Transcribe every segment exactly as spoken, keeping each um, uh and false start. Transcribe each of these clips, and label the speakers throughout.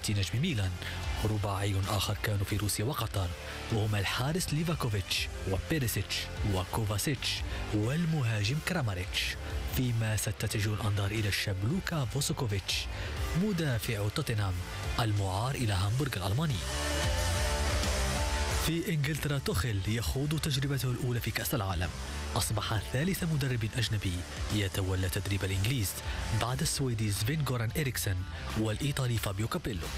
Speaker 1: ثلاثي نجم ميلان. رباعي آخر كانوا في روسيا وقطر، وهما الحارس ليفاكوفيتش وبيريسيتش وكوفاسيتش والمهاجم كراماريتش. فيما ستتجه الأنظار إلى الشاب لوكا فوسوكوفيتش مدافع توتنهام المعار إلى هامبورغ الألماني. في إنجلترا توخيل يخوض تجربته الأولى في كأس العالم. أصبح ثالث مدرب أجنبي يتولى تدريب الإنجليز بعد السويدي سفين غوران إريكسن والإيطالي فابيو كابيلو.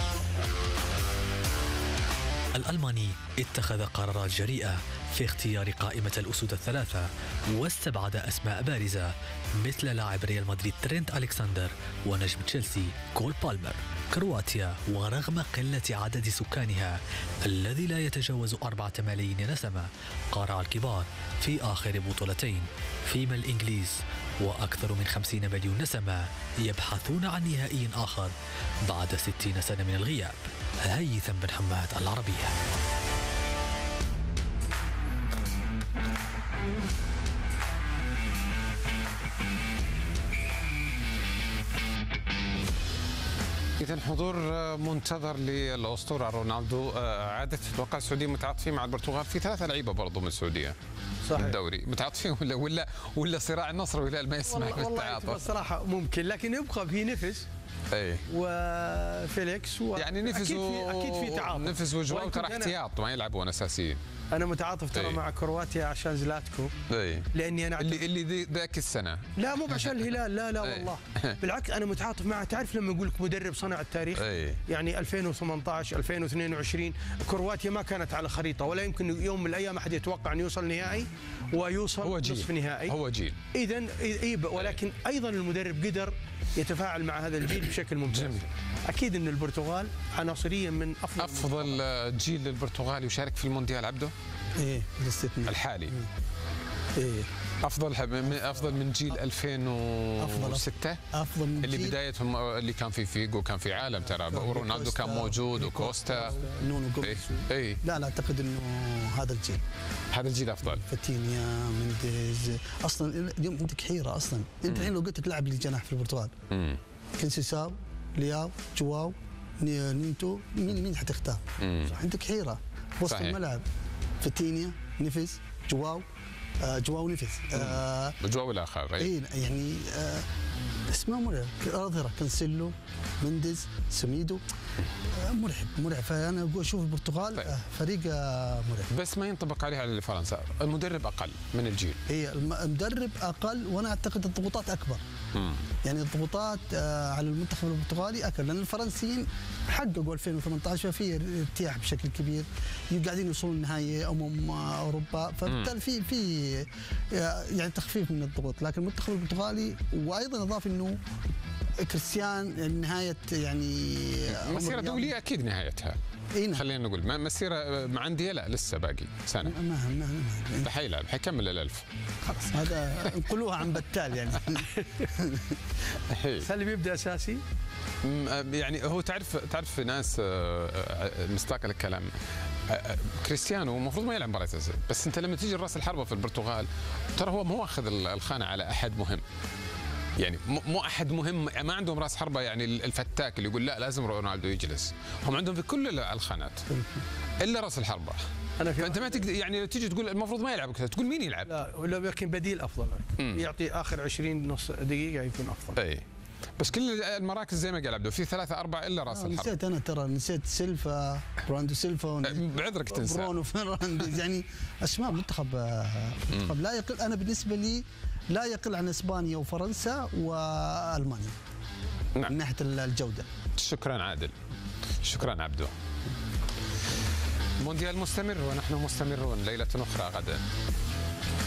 Speaker 1: الألماني اتخذ قرارات جريئة في اختيار قائمة الأسود الثلاثة، واستبعد أسماء بارزة مثل لاعب ريال مدريد ترينت ألكساندر ونجم تشيلسي كول بالمر. كرواتيا ورغم قلة عدد سكانها الذي لا يتجاوز أربعة ملايين نسمة قارع الكبار في آخر بطولتين، فيما الإنجليز وأكثر من خمسين مليون نسمة يبحثون عن نهائي آخر بعد ستين سنة من الغياب. هيثم بن حماد، العربية.
Speaker 2: إذا حضور منتظر للأسطورة رونالدو. عادة تتوقع السعودية متعاطفين مع البرتغال في ثلاثة لعيبة برضو من السعودية. صحيح. الدوري متعاطفين ولا ولا ولا صراع النصر والهلال ما يسمح بالتعاطف؟
Speaker 3: والله الصراحة ممكن، لكن يبقى في نفس.
Speaker 2: اي
Speaker 3: وفيليكس و...
Speaker 2: يعني نفس و...
Speaker 3: اكيد في اكيد في تعاطف.
Speaker 2: نفس وجواو ترى احتياط ما يلعبون اساسيين.
Speaker 3: انا متعاطف ترى مع كرواتيا عشان زلاتكو.
Speaker 2: اي
Speaker 3: لاني انا
Speaker 2: اللي اللي ذاك السنه لا
Speaker 3: مو عشان الهلال، لا لا والله بالعكس انا متعاطف معه. تعرف لما يقول لك مدرب صنع التاريخ؟
Speaker 2: أي.
Speaker 3: يعني ألفين وثمانية عشر ألفين واثنين وعشرين كرواتيا ما كانت على خريطه، ولا يمكن يوم من الايام احد يتوقع انه يوصل نهائي ويوصل نصف نهائي.
Speaker 2: هو جيل
Speaker 3: اذا ولكن ايضا المدرب قدر يتفاعل مع هذا الجيل بشكل ممتاز. جميل. اكيد ان البرتغال عناصريا من افضل
Speaker 2: افضل جيل للبرتغال يشارك في المونديال عبده.
Speaker 3: ايه
Speaker 2: الحالي.
Speaker 3: ايه
Speaker 2: افضل افضل من جيل ألفين وستة.
Speaker 3: افضل من
Speaker 2: اللي بدايتهم اللي كان في فيجو، كان في عالم ترى، ورونالدو كان موجود وكوستا
Speaker 3: نونو جوميز.
Speaker 2: اي
Speaker 3: لا لا اعتقد انه هذا الجيل
Speaker 2: هذا الجيل افضل.
Speaker 3: فاتينيا، منديز. اصلا اليوم عندك حيره اصلا. انت الحين لو قلت تلعب لي جناح في البرتغال كنسيساو، لياو، جواو، نينتو، مين مين حتختار؟ عندك حيره وسط الملعب. فاتينيا، نيفيز، جواو، آه جواو نيفيز،
Speaker 2: آه جواو الاخر.
Speaker 3: اي يعني آه اسماء مرعبه. اظهره كانسيلو، مندز، سميدو. آه مرعب مرعب. فانا اقول اشوف البرتغال طيب. آه فريق آه مرعب،
Speaker 2: بس ما ينطبق عليها على فرنسا. المدرب اقل من الجيل.
Speaker 3: هي المدرب اقل، وانا اعتقد الضغوطات اكبر. مم. يعني الضغوطات آه على المنتخب البرتغالي اكثر، لان الفرنسيين حققوا ألفين وثمانية عشر ففي ارتياح بشكل كبير، قاعدين يوصلون نهائي امم اوروبا، فبالتالي في في يعني تخفيف من الضغوط. لكن المنتخب البرتغالي، وايضا اضاف انه كريستيان نهايه يعني
Speaker 2: مسيره دوليه اكيد نهايتها.
Speaker 3: إيه
Speaker 2: خلينا نقول مسيره مع انديه لا لسه باقي سنه.
Speaker 3: ما ما ما
Speaker 2: حيلعب حيكمل الألف.
Speaker 3: خلاص هذا نقولوها عن بتال يعني. سلم يبدا اساسي.
Speaker 2: يعني هو تعرف تعرف ناس مصداق الكلام، كريستيانو المفروض ما يلعب مباراه اساسيه، بس انت لما تيجي راس الحربه في البرتغال ترى هو مو اخذ الخانه على احد مهم. يعني مو احد مهم، ما عندهم راس حربه يعني الفتاك اللي يقول لا لازم رونالدو يجلس. هم عندهم في كل الخانات الا راس الحربه. أنا فانت ما تقدر يعني تيجي تقول المفروض ما يلعب كذا، تقول مين يلعب؟
Speaker 3: لا ولا يمكن بديل افضل. مم. يعطي اخر عشرين نص دقيقه يكون افضل.
Speaker 2: اي بس كل المراكز زي ما قال عبده في ثلاثة أربعة إلا راس الحرب.
Speaker 3: نسيت أنا ترى نسيت سيلفا، براندو سيلفا،
Speaker 2: بعذرك تنسى
Speaker 3: برونو فرنانديز. يعني أسماء منتخب منتخب لا يقل، أنا بالنسبة لي لا يقل عن إسبانيا وفرنسا وألمانيا. نعم. من ناحية الجودة.
Speaker 2: شكرا عادل. شكرا عبده. مونديال مستمر ونحن مستمرون ليلة أخرى غدا.